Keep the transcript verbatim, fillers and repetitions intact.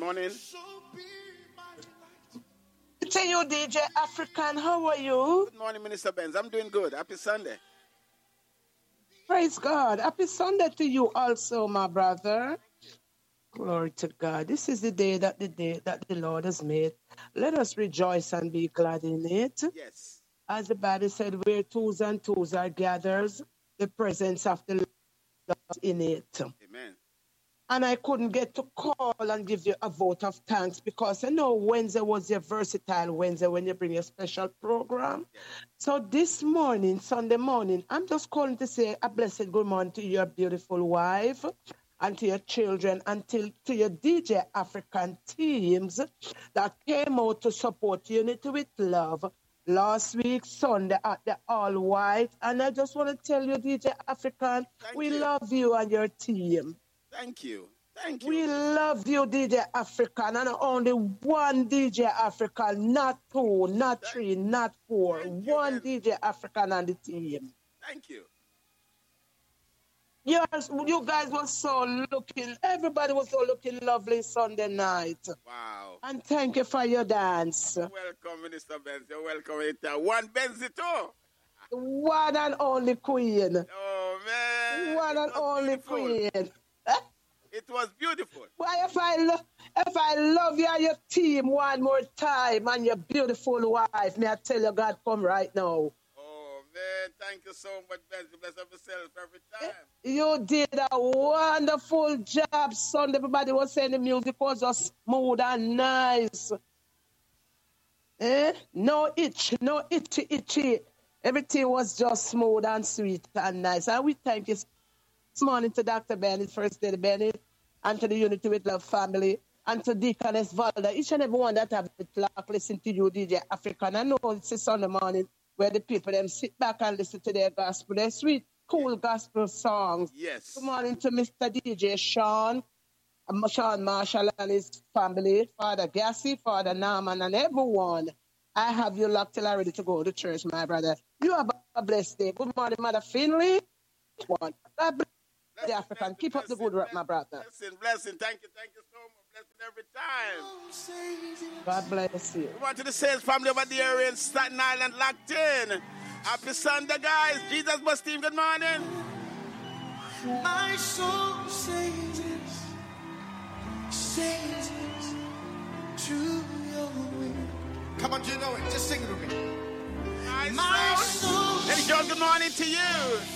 morning. To you, D J African, how are you? Good morning, Minister Benz. I'm doing good. Happy Sunday. Praise God. Happy Sunday to you also, my brother. Glory to God. This is the day that the day that the Lord has made. Let us rejoice and be glad in it. Yes. As the Bible said, where twos and twos are gathered, the presence of the Lord is in it. Amen. And I couldn't get to call and give you a vote of thanks because I know Wednesday was your versatile Wednesday when you bring a special program. Yeah. So this morning, Sunday morning, I'm just calling to say a blessed good morning to your beautiful wife and to your children and to, to your D J African teams that came out to support Unity with Love last week, Sunday at the All White. And I just want to tell you, D J African, Thank we you. love you and your team. Thank you. Thank you. We love you, D J African, and only one D J African, not two, not Thank three, not four. Thank you, One man. D J African on the team. Thank you. Yes, you guys were so looking, everybody was so looking lovely Sunday night. Wow. And thank you for your dance. Welcome, Minister Benz. You're welcome. It's uh, one Benzi too. One and only queen. Oh, man. One It and was only beautiful. queen. It was beautiful. Why if I lo- if I love you and your team one more time and your beautiful wife, may I tell you God come right now. Oh, man. Thank you so much, Benzi. Bless up yourself every time. You did a wonderful job, son. Everybody was saying the music was just smooth and nice. Eh? No itch, no itchy, itchy. Everything was just smooth and sweet and nice. And we thank you this morning to Doctor Bennett, First Lady Bennett, and to the Unity with Love family, and to Deaconess Valda, each and every one that have the clock listen to you, D J African. I know it's a Sunday morning where the people them sit back and listen to their gospel, their sweet, cool gospel songs. Yes. Good morning to Mister D J Sean, um, Sean Marshall and his family, Father Gassi, Father Norman, and everyone. I have you locked till I'm ready to go to church, my brother. You have a blessed day. Good morning, Mother Finley. One. God bless the African. Keep up the good work, my brother. Blessing, blessing. Thank you, thank you so much. Blessing every time. God bless you. We want to the Saints family over there in Staten Island locked in. Happy Sunday, guys. Jesus Bus team, good morning. My soul sings, sings to your will. Come on, do you know it? Just sing it with me. My My soul. soul. Lady John, good morning to you.